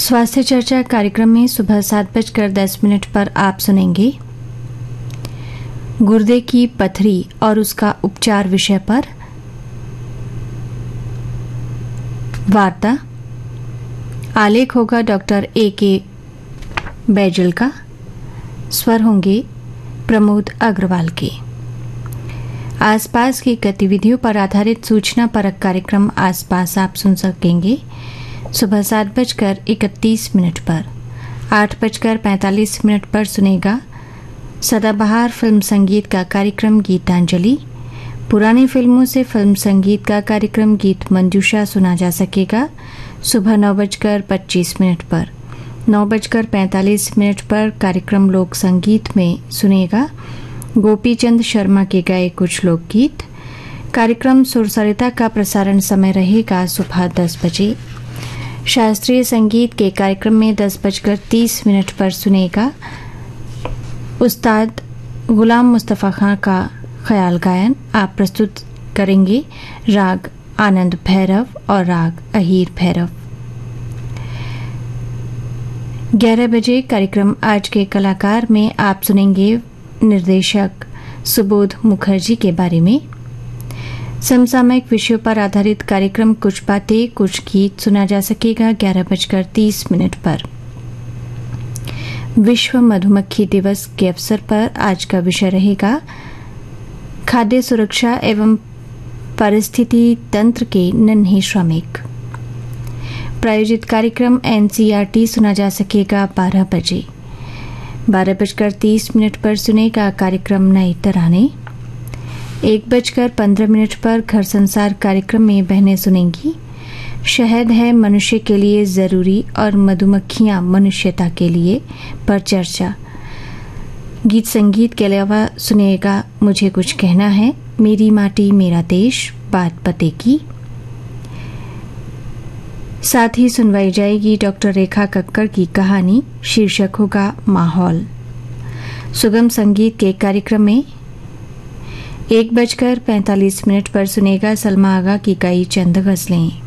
स्वास्थ्य चर्चा कार्यक्रम में सुबह 7:10 पर आप सुनेंगे गुर्दे की पथरी और उसका उपचार विषय पर वार्ता। आलेख होगा डॉक्टर A.K. बैजल का। स्वर होंगे प्रमोद अग्रवाल के। आसपास की गतिविधियों पर आधारित सूचना परक कार्यक्रम आसपास आप सुन सकेंगे सुबह 7:31 पर। 8:45 पर सुनेगा सदाबहार फिल्म संगीत का कार्यक्रम गीतांजलि। पुरानी फिल्मों से फिल्म संगीत का कार्यक्रम गीत मंजूषा सुना जा सकेगा सुबह 9:25 पर। 9:45 पर कार्यक्रम लोक संगीत में सुनेगा गोपीचंद शर्मा के गाए कुछ लोकगीत। कार्यक्रम सुरसरिता का प्रसारण समय रहेगा सुबह 10 बजे। शास्त्रीय संगीत के कार्यक्रम में 10:30 पर सुनेगा उस्ताद गुलाम मुस्तफा खां का ख्याल गायन। आप प्रस्तुत करेंगे राग आनंद भैरव और राग अहीर भैरव। 11 बजे कार्यक्रम आज के कलाकार में आप सुनेंगे निर्देशक सुबोध मुखर्जी के बारे में। समसामयिक विषयों पर आधारित कार्यक्रम कुछ बातें कुछ गीत सुना जा सकेगा 11:30 पर। विश्व मधुमक्खी दिवस के अवसर पर आज का विषय रहेगा खाद्य सुरक्षा एवं पारिस्थिति तंत्र के नन्हे श्रमिक। प्रायोजित कार्यक्रम NCERT सुना जा सकेगा 12 बजे। 12:30 पर सुनेगा कार्यक्रम नए तराने। 1:15 पर घर संसार कार्यक्रम में बहनें सुनेंगी शहद है मनुष्य के लिए जरूरी और मधुमक्खियां मनुष्यता के लिए पर चर्चा। गीत संगीत के अलावा सुनेगा मुझे कुछ कहना है, मेरी माटी मेरा देश, बात पते की। साथ ही सुनवाई जाएगी डॉक्टर रेखा कक्कड़ की कहानी। शीर्षक होगा माहौल। सुगम संगीत के कार्यक्रम में 1:45 पर सुनेगा सलमा आगा की गाई चंद गजलें।